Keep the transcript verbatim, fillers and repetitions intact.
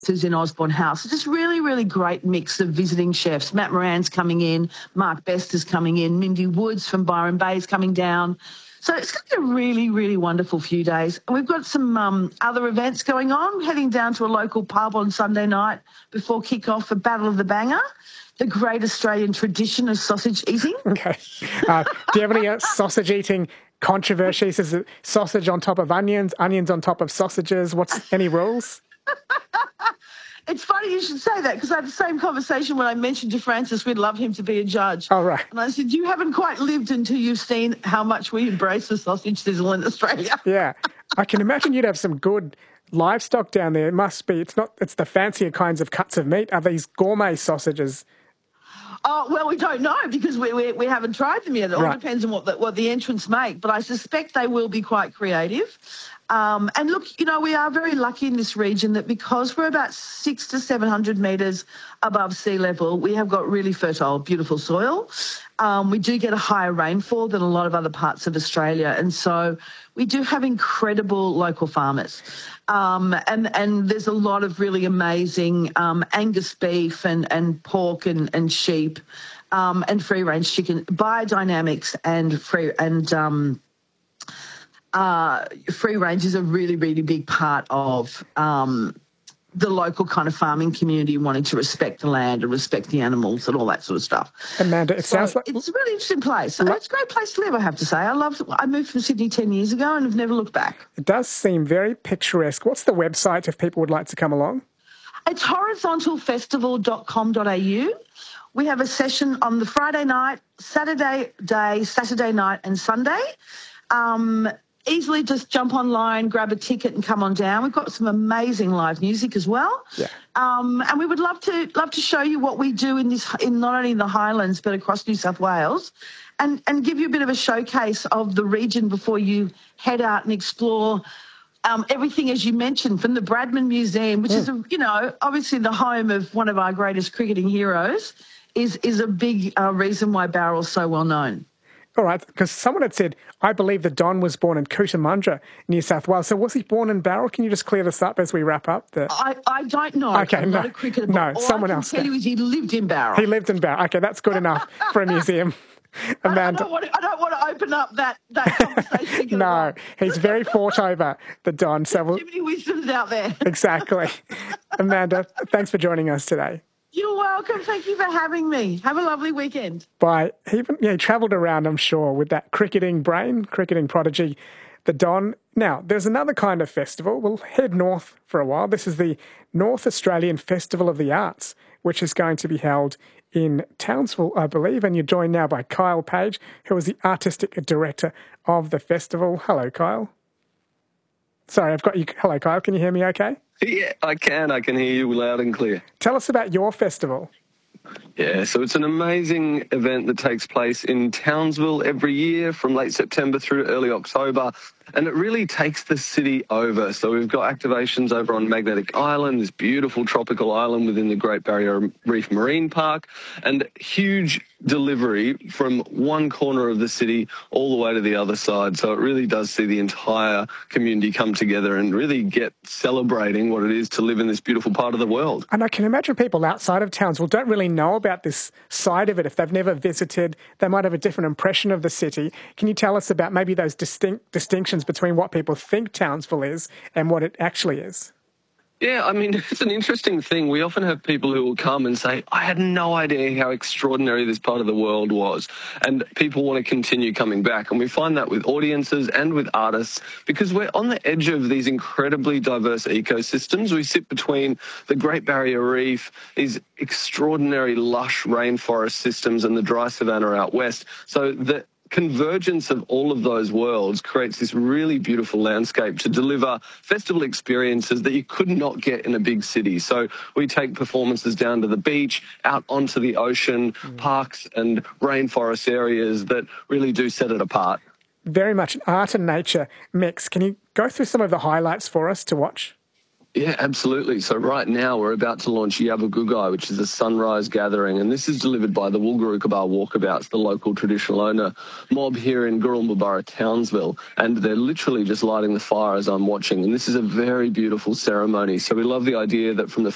who's in Osborne House. It's just really, really great mix of visiting chefs. Matt Moran's coming in, Mark Best is coming in, Mindy Woods from Byron Bay is coming down. So it's going to be a really, really wonderful few days. And we've got some um, other events going on. We're heading down to a local pub on Sunday night before kick-off for Battle of the Banger, the great Australian tradition of sausage eating. Okay. Uh, do you have any uh, sausage eating controversies? Is it sausage on top of onions, onions on top of sausages? What's any rules? It's funny you should say that, because I had the same conversation when I mentioned to Francis we'd love him to be a judge. Oh, right. And I said, you haven't quite lived until you've seen how much we embrace the sausage sizzle in Australia. Yeah. I can imagine you'd have some good livestock down there. It must be. It's not. It's the fancier kinds of cuts of meat. Are these gourmet sausages? Oh, well, we don't know, because we we, we haven't tried them yet. It all Right. depends on what the, what the entrants make. But I suspect they will be quite creative. Um, and look, you know, we are very lucky in this region that because we're about six to seven hundred metres above sea level, we have got really fertile, beautiful soil. Um, we do get a higher rainfall than a lot of other parts of Australia, and so we do have incredible local farmers. Um, and and there's a lot of really amazing um, Angus beef and and pork and and sheep, um, and free range chicken, biodynamics and free and. Um, Uh, free range is a really, really big part of um, the local kind of farming community, wanting to respect the land and respect the animals and all that sort of stuff. Amanda, it So sounds like... it's a really interesting place. It's a great place to live, I have to say. I love. I moved from Sydney ten years ago and have never looked back. It does seem very picturesque. What's the website if people would like to come along? It's horizontal festival dot com dot a u. We have a session on the Friday night, Saturday day, Saturday night and Sunday. Um, easily just jump online, grab a ticket and come on down. We've got some amazing live music as well. Yeah. Um, and we would love to love to show you what we do in this, in not only in the Highlands but across New South Wales, and, and give you a bit of a showcase of the region before you head out and explore um, everything, as you mentioned, from the Bradman Museum, which mm. is, a, you know, obviously the home of one of our greatest cricketing heroes, is, is a big uh, reason why Bowral's so well known. All right, because someone had said, I believe that Don was born in Cootamundra, New South Wales. So was he born in Bowral? Can you just clear this up as we wrap up? The... I, I don't know. Okay, I'm no, not a cricketer. no, all someone I can else. tell you is he lived in Bowral. He lived in Bowral. Okay, that's good enough for a museum. Amanda. I, I, don't want to, I don't want to open up that, that conversation. No, he's very fought over, the Don. So we'll... Too many wisdoms out there. Exactly. Amanda, thanks for joining us today. You're welcome. Thank you for having me. Have a lovely weekend. Bye. He even, yeah, he travelled around, I'm sure, with that cricketing brain, cricketing prodigy, the Don. Now, there's another kind of festival. We'll head north for a while. This is the North Australian Festival of the Arts, which is going to be held in Townsville, I believe. And you're joined now by Kyle Page, who is the artistic director of the festival. Hello, Kyle. Sorry, I've got you. Hello, Kyle. Can you hear me okay? Yeah, I can. I can hear you loud and clear. Tell us about your festival. Yeah, so it's an amazing event that takes place in Townsville every year from late September through early October. And it really takes the city over. So we've got activations over on Magnetic Island, this beautiful tropical island within the Great Barrier Reef Marine Park, and huge delivery from one corner of the city all the way to the other side. So it really does see the entire community come together and really get celebrating what it is to live in this beautiful part of the world. And I can imagine people outside of Townsville don't really know about this side of it. If they've never visited, they might have a different impression of the city. Can you tell us about maybe those distinct distinctions between what people think Townsville is and what it actually is? Yeah, I mean, it's an interesting thing. We often have people who will come and say, I had no idea how extraordinary this part of the world was. And people want to continue coming back. And we find that with audiences and with artists, because we're on the edge of these incredibly diverse ecosystems. We sit between the Great Barrier Reef, these extraordinary lush rainforest systems, and the dry savanna out west. So the convergence of all of those worlds creates this really beautiful landscape to deliver festival experiences that you could not get in a big city. So we take performances down to the beach, out onto the ocean, mm. parks and rainforest areas that really do set it apart. Very much an art and nature mix. Can you go through some of the highlights for us to watch? Yeah, absolutely. So right now we're about to launch Yabagugai, which is a sunrise gathering, and this is delivered by the Woolgarukaba Walkabouts, the local traditional owner mob here in Gurulmabara, Townsville, and they're literally just lighting the fire as I'm watching, and this is a very beautiful ceremony. So we love the idea that from the